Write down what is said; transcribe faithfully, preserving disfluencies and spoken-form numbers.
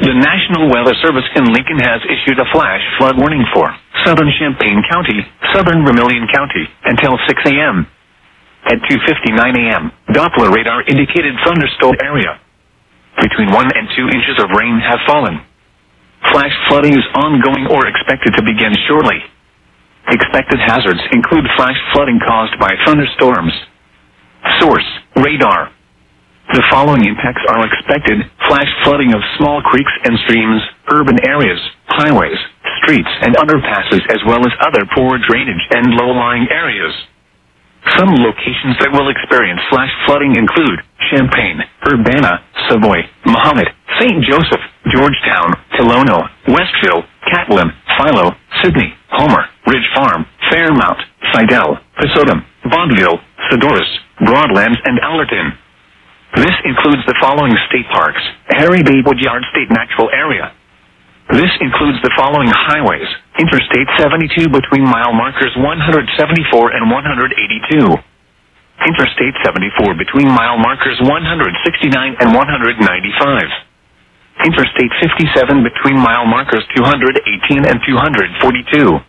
The National Weather Service in Lincoln has issued a flash flood warning for southern Champaign County, southern Vermilion County, until six a m At two fifty-nine a m, Doppler radar indicated thunderstorm area. Between one and two inches of rain have fallen. Flash flooding is ongoing or expected to begin shortly. Expected hazards include flash flooding caused by thunderstorms. Source: radar. The following impacts are expected: flash flooding of small creeks and streams, urban areas, highways, streets and underpasses, as well as other poor drainage and low-lying areas. Some locations that will experience flash flooding include Champaign, Urbana, Savoy, Mahomet, Saint Joseph, Georgetown, Tolono, Westville, Catlin, Philo, Sydney, Homer, Ridge Farm, Fairmount, Sidell, Pisodum, Bondville, Sedoris, Broadlands, and Allerton. This includes the following state parks: Harry B. Woodyard State Natural Area. This includes the following highways: Interstate seventy-two between mile markers one seventy-four and one eighty-two. Interstate seventy-four between mile markers one sixty-nine and one ninety-five. Interstate fifty-seven between mile markers two eighteen and two forty-two.